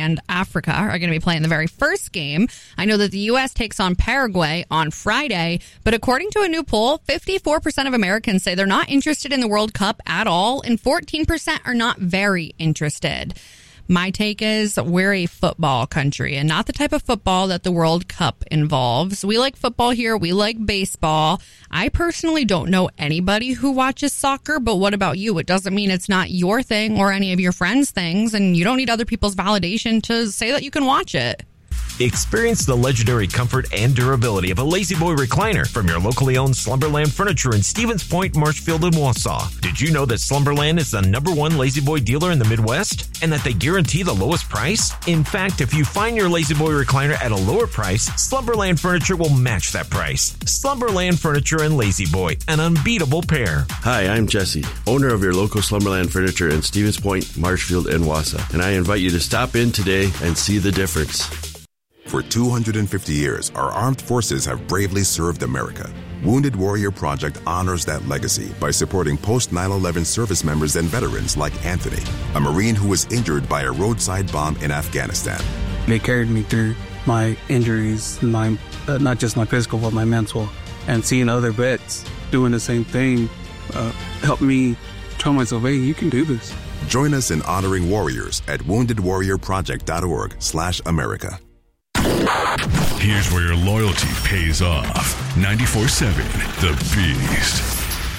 and Africa are going to be playing the very first game. I know that the U.S. takes on Paraguay on Friday, but according to a new poll, 54% of Americans say they're not interested in the World Cup at all, and 14% are not very interested. My take is we're a football country and not the type of football that the World Cup involves. We like football here. We like baseball. I personally don't know anybody who watches soccer, but what about you? It doesn't mean it's not your thing or any of your friends' things, and you don't need other people's validation to say that you can watch it. Experience the legendary comfort and durability of a La-Z-Boy recliner from your locally owned Slumberland Furniture in Stevens Point, Marshfield, and Wausau. Did you know that Slumberland is the #1 La-Z-Boy dealer in the Midwest and that they guarantee the lowest price? In fact, if you find your La-Z-Boy recliner at a lower price, Slumberland Furniture will match that price. Slumberland Furniture and La-Z-Boy, an unbeatable pair. Hi, I'm Jesse, owner of your local Slumberland Furniture in Stevens Point, Marshfield, and Wausau, and I invite you to stop in today and see the difference. For 250 years, our armed forces have bravely served America. Wounded Warrior Project honors that legacy by supporting post-9/11 service members and veterans like Anthony, a Marine who was injured by a roadside bomb in Afghanistan. They carried me through my injuries, not just my physical, but my mental. And seeing other vets doing the same thing helped me tell myself, hey, you can do this. Join us in honoring warriors at woundedwarriorproject.org/America. Here's where your loyalty pays off. 94.7 The Beast.